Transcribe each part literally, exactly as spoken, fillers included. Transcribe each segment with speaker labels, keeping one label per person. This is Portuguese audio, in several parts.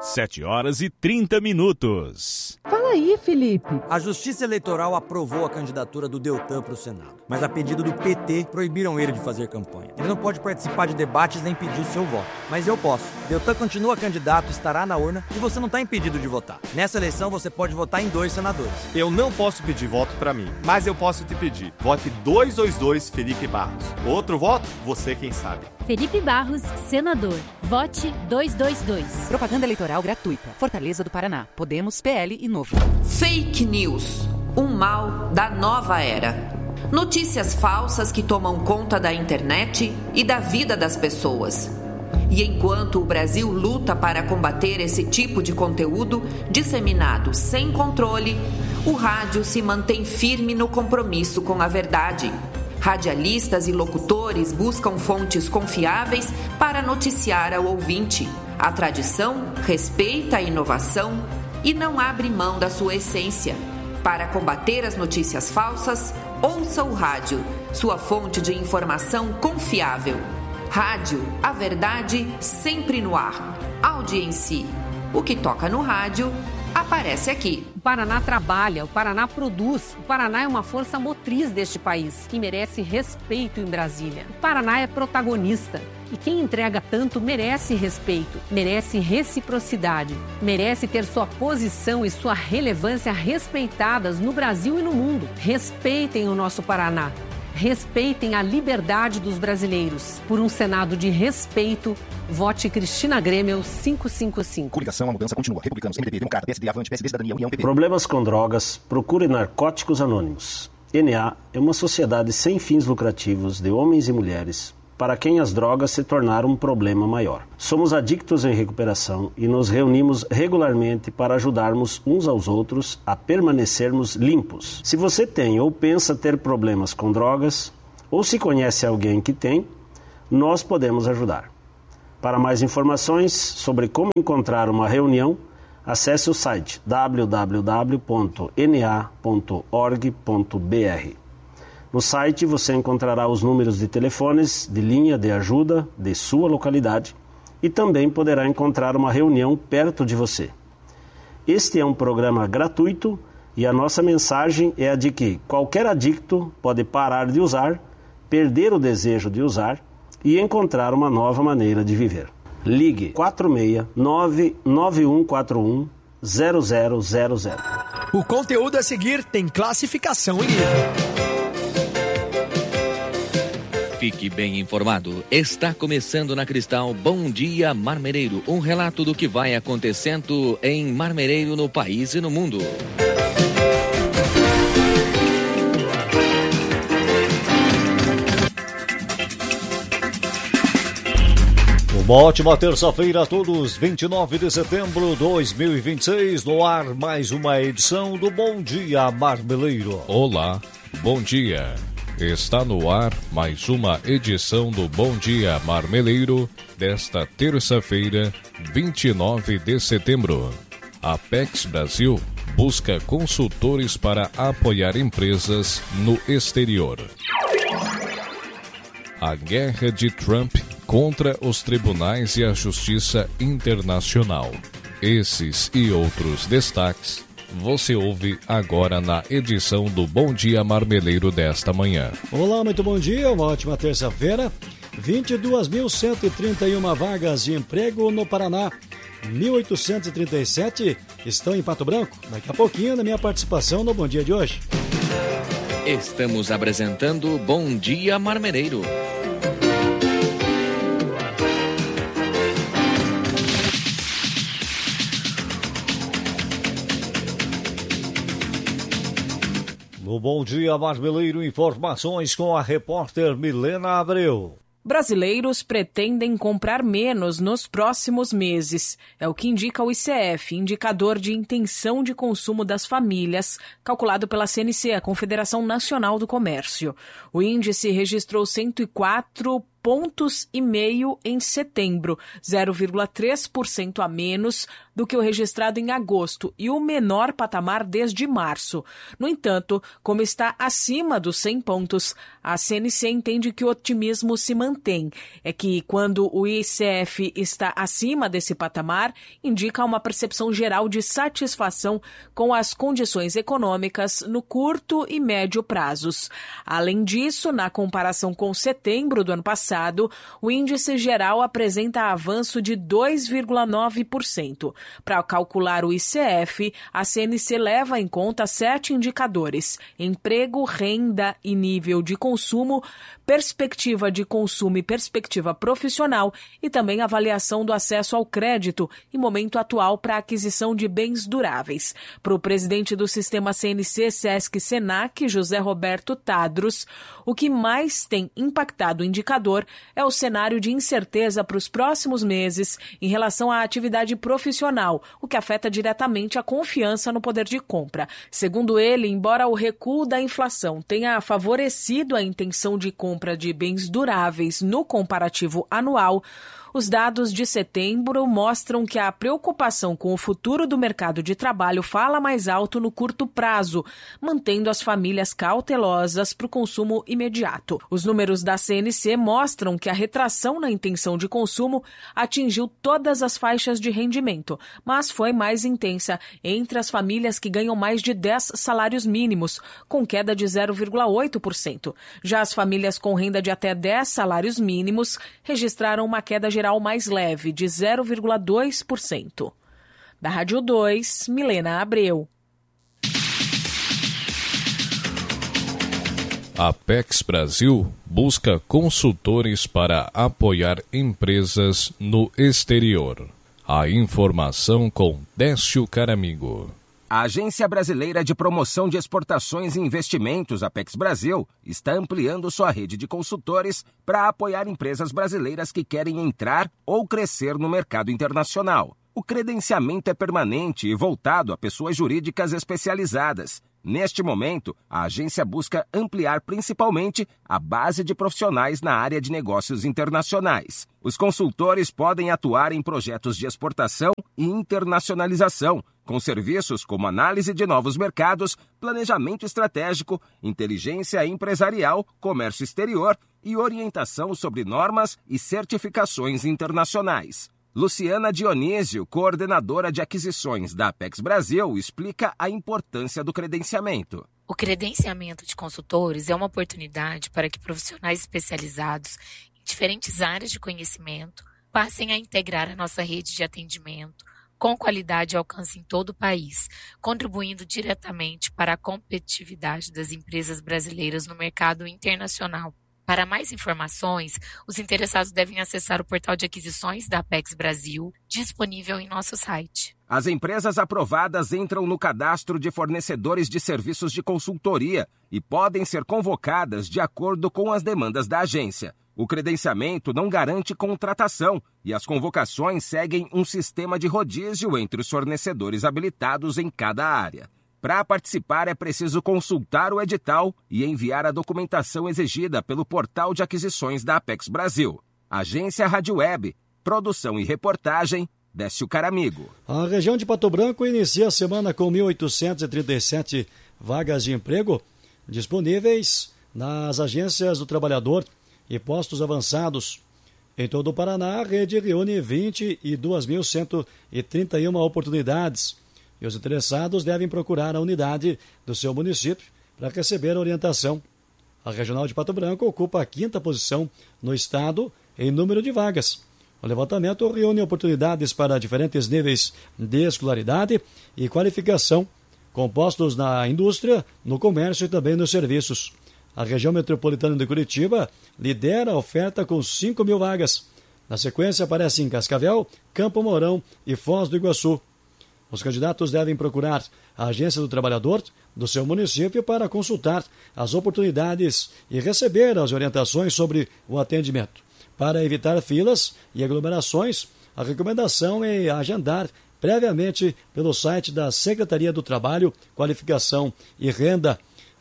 Speaker 1: sete horas e trinta minutos.
Speaker 2: Fala aí, Felipe.
Speaker 3: A Justiça Eleitoral aprovou a candidatura do Deltan para o Senado, mas a pedido do P T, proibiram ele de fazer campanha. Ele não pode participar de debates nem pedir o seu voto, mas eu posso. Deltan continua candidato, estará na urna e você não está impedido de votar. Nessa eleição você pode votar em dois senadores.
Speaker 4: Eu não posso pedir voto para mim, mas eu posso te pedir. Vote dois dois dois Felipe Barros. Outro voto? Você quem sabe.
Speaker 5: Felipe Barros, senador. Vote dois dois dois.
Speaker 6: Propaganda eleitoral gratuita. Fortaleza do Paraná. Podemos, P L e Novo.
Speaker 7: Fake news. Um mal da nova era. Notícias falsas que tomam conta da internet e da vida das pessoas. E enquanto o Brasil luta para combater esse tipo de conteúdo disseminado sem controle, o rádio se mantém firme no compromisso com a verdade. Radialistas e locutores buscam fontes confiáveis para noticiar ao ouvinte. A tradição respeita a inovação e não abre mão da sua essência. Para combater as notícias falsas, ouça o rádio, sua fonte de informação confiável. Rádio, a verdade sempre no ar. Audiência. O que toca no rádio aparece aqui.
Speaker 8: O Paraná trabalha, o Paraná produz, o Paraná é uma força motriz deste país que merece respeito em Brasília. O Paraná é protagonista e quem entrega tanto merece respeito, merece reciprocidade, merece ter sua posição e sua relevância respeitadas no Brasil e no mundo. Respeitem o nosso Paraná. Respeitem a liberdade dos brasileiros. Por um Senado de respeito, vote Cristina Grêmio quinhentos e cinquenta e cinco.
Speaker 9: Coligação, a mudança continua. Republicanos, M D B, Democrata, P S D, Avante, P S D, Cidadania, União, P P.
Speaker 10: Problemas com drogas, procure Narcóticos Anônimos. N A é uma sociedade sem fins lucrativos de homens e mulheres para quem as drogas se tornaram um problema maior. Somos adictos em recuperação e nos reunimos regularmente para ajudarmos uns aos outros a permanecermos limpos. Se você tem ou pensa ter problemas com drogas, ou se conhece alguém que tem, nós podemos ajudar. Para mais informações sobre como encontrar uma reunião, acesse o site w w w ponto n a ponto org ponto b r. No site você encontrará os números de telefones de linha de ajuda de sua localidade e também poderá encontrar uma reunião perto de você. Este é um programa gratuito e a nossa mensagem é a de que qualquer adicto pode parar de usar, perder o desejo de usar e encontrar uma nova maneira de viver. Ligue quatro seis nove nove um quatro um zero zero zero zero.
Speaker 11: O conteúdo a seguir tem classificação em livro.
Speaker 12: Fique bem informado. Está começando na Cristal Bom Dia Marmereiro. Um relato do que vai acontecendo em Marmereiro, no país e no mundo.
Speaker 13: Uma ótima terça-feira a todos, vinte e nove de setembro de dois mil e vinte e seis, no ar mais uma edição do Bom Dia Marmeleiro.
Speaker 14: Olá, bom dia. Está no ar mais uma edição do Bom Dia Marmeleiro desta terça-feira, vinte e nove de setembro. A Apex Brasil busca consultores para apoiar empresas no exterior. A guerra de Trump contra os tribunais e a justiça internacional. Esses e outros destaques você ouve agora na edição do Bom Dia Marmeleiro desta manhã.
Speaker 15: Olá, muito bom dia, uma ótima terça-feira. vinte e duas mil cento e trinta e uma vagas de emprego no Paraná. mil oitocentos e trinta e sete estão em Pato Branco. Daqui a pouquinho na minha participação no Bom Dia de hoje.
Speaker 12: Estamos apresentando Bom Dia Marmeleiro.
Speaker 13: No Bom Dia Marmeleiro, informações com a repórter Milena Abreu.
Speaker 16: Brasileiros pretendem comprar menos nos próximos meses. É o que indica o I C F, Indicador de Intenção de Consumo das Famílias, calculado pela C N C, a Confederação Nacional do Comércio. O índice registrou cento e quatro pontos e meio em setembro, zero vírgula três por cento a menos do que o registrado em agosto e o menor patamar desde março. No entanto, como está acima dos cem pontos, a C N C entende que o otimismo se mantém. É que quando o I C F está acima desse patamar, indica uma percepção geral de satisfação com as condições econômicas no curto e médio prazos. Além disso, na comparação com setembro do ano passado, o índice geral apresenta avanço de dois vírgula nove por cento. Para calcular o I C F, a C N C leva em conta sete indicadores: emprego, renda e nível de consumo, perspectiva de consumo e perspectiva profissional e também avaliação do acesso ao crédito e momento atual para a aquisição de bens duráveis. Para o presidente do sistema C N C, Sesc Senac, José Roberto Tadros, o que mais tem impactado o indicador é o cenário de incerteza para os próximos meses em relação à atividade profissional, o que afeta diretamente a confiança no poder de compra. Segundo ele, embora o recuo da inflação tenha favorecido a intenção de compra de bens duráveis no comparativo anual, os dados de setembro mostram que a preocupação com o futuro do mercado de trabalho fala mais alto no curto prazo, mantendo as famílias cautelosas para o consumo imediato. Os números da C N C mostram que a retração na intenção de consumo atingiu todas as faixas de rendimento, mas foi mais intensa entre as famílias que ganham mais de dez salários mínimos, com queda de zero vírgula oito por cento. Já as famílias com renda de até dez salários mínimos registraram uma queda geral mais leve, de zero vírgula dois por cento. Da Rádio dois, Milena Abreu.
Speaker 14: A Apex Brasil busca consultores para apoiar empresas no exterior. A informação com Décio Caramigo.
Speaker 2: A Agência Brasileira de Promoção de Exportações e Investimentos, Apex Brasil, está ampliando sua rede de consultores para apoiar empresas brasileiras que querem entrar ou crescer no mercado internacional. O credenciamento é permanente e voltado a pessoas jurídicas especializadas. Neste momento, a agência busca ampliar principalmente a base de profissionais na área de negócios internacionais. Os consultores podem atuar em projetos de exportação e internacionalização, com serviços como análise de novos mercados, planejamento estratégico, inteligência empresarial, comércio exterior e orientação sobre normas e certificações internacionais. Luciana Dionísio, coordenadora de aquisições da Apex Brasil, explica a importância do credenciamento.
Speaker 17: O credenciamento de consultores é uma oportunidade para que profissionais especializados em diferentes áreas de conhecimento passem a integrar a nossa rede de atendimento com qualidade e alcance em todo o país, contribuindo diretamente para a competitividade das empresas brasileiras no mercado internacional. Para mais informações, os interessados devem acessar o portal de aquisições da Apex Brasil, disponível em nosso site.
Speaker 2: As empresas aprovadas entram no cadastro de fornecedores de serviços de consultoria e podem ser convocadas de acordo com as demandas da agência. O credenciamento não garante contratação e as convocações seguem um sistema de rodízio entre os fornecedores habilitados em cada área. Para participar, é preciso consultar o edital e enviar a documentação exigida pelo portal de aquisições da Apex Brasil. Agência Rádio Web, produção e reportagem, Décio Caramigo.
Speaker 15: A região de Pato Branco inicia a semana com mil oitocentas e trinta e sete vagas de emprego disponíveis nas agências do trabalhador e postos avançados. Em todo o Paraná, a rede reúne vinte e duas mil cento e trinta e uma oportunidades. E os interessados devem procurar a unidade do seu município para receber a orientação. A Regional de Pato Branco ocupa a quinta posição no estado em número de vagas. O levantamento reúne oportunidades para diferentes níveis de escolaridade e qualificação, compostos na indústria, no comércio e também nos serviços. A região metropolitana de Curitiba lidera a oferta com cinco mil vagas. Na sequência aparecem Cascavel, Campo Mourão e Foz do Iguaçu. Os candidatos devem procurar a agência do trabalhador do seu município para consultar as oportunidades e receber as orientações sobre o atendimento. Para evitar filas e aglomerações, a recomendação é agendar previamente pelo site da Secretaria do Trabalho, Qualificação e Renda.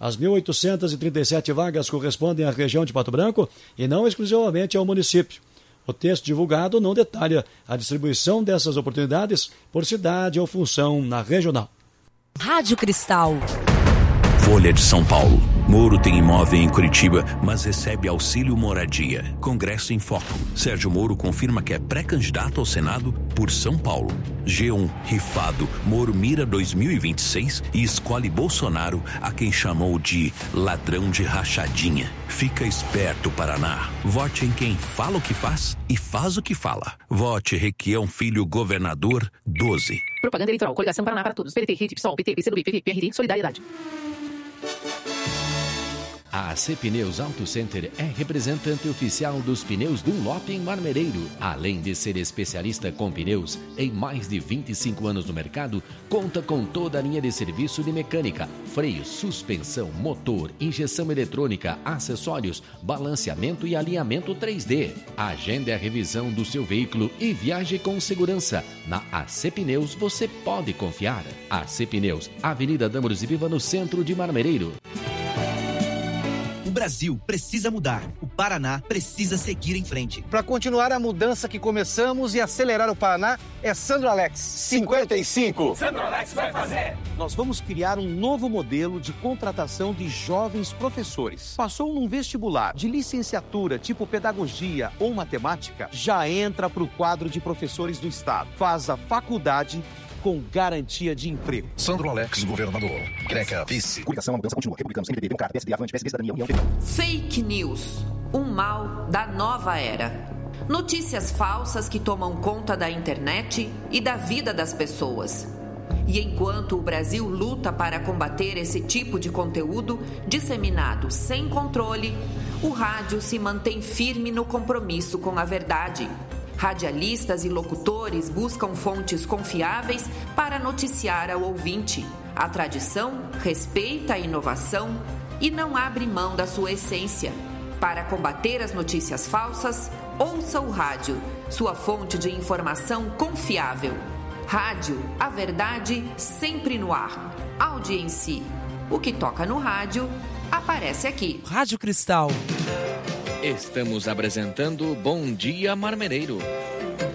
Speaker 15: As mil oitocentas e trinta e sete vagas correspondem à região de Pato Branco e não exclusivamente ao município. O texto divulgado não detalha a distribuição dessas oportunidades por cidade ou função na regional.
Speaker 18: Rádio Cristal.
Speaker 19: Folha de São Paulo. Moro tem imóvel em Curitiba, mas recebe auxílio moradia. Congresso em Foco. Sérgio Moro confirma que é pré-candidato ao Senado por São Paulo. G um, rifado. Moro mira dois mil e vinte e seis e escolhe Bolsonaro, a quem chamou de ladrão de rachadinha. Fica esperto, Paraná. Vote em quem fala o que faz e faz o que fala. Vote Requião Filho Governador doze.
Speaker 20: Propaganda eleitoral. Coligação Paraná para todos. P T, R I T, PSOL, P T, P C do B, P V, P R D, Solidariedade.
Speaker 21: A A C Pneus Auto Center é representante oficial dos pneus Dunlop em Marmereiro. Além de ser especialista com pneus, em mais de vinte e cinco anos no mercado, conta com toda a linha de serviço de mecânica, freio, suspensão, motor, injeção eletrônica, acessórios, balanceamento e alinhamento três D. Agende a revisão do seu veículo e viaje com segurança. Na A C Pneus você pode confiar. A C Pneus, Avenida Dâmaros e Viva, no centro de Marmereiro.
Speaker 22: O Brasil precisa mudar. O Paraná precisa seguir em frente.
Speaker 23: Para continuar a mudança que começamos e acelerar o Paraná, é Sandro Alex. cinquenta e cinco.
Speaker 24: Sandro Alex vai fazer.
Speaker 23: Nós vamos criar um novo modelo de contratação de jovens professores. Passou num vestibular de licenciatura tipo pedagogia ou matemática, já entra para o quadro de professores do Estado. Faz a faculdade com garantia de emprego.
Speaker 9: Sandro Alex, governador. Greca, vice. Coligação, a mudança continua. Republicanos, M D B, Democrata, P S D, Avante, P S D, Cidadania, União, P T.
Speaker 7: Fake news. Um mal da nova era. Notícias falsas que tomam conta da internet e da vida das pessoas. E enquanto o Brasil luta para combater esse tipo de conteúdo disseminado sem controle, o rádio se mantém firme no compromisso com a verdade. Radialistas e locutores buscam fontes confiáveis para noticiar ao ouvinte. A tradição respeita a inovação e não abre mão da sua essência. Para combater as notícias falsas, ouça o rádio, sua fonte de informação confiável. Rádio, a verdade sempre no ar. Audiência. O que toca no rádio, aparece aqui.
Speaker 18: Rádio Cristal.
Speaker 12: Estamos apresentando Bom Dia Marmereiro.